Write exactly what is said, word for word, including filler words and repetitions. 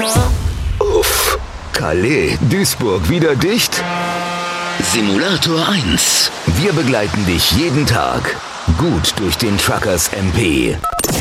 Uff. Calais, Duisburg wieder dicht? Simulator eins. Wir begleiten dich jeden Tag gut durch den Truckers M P.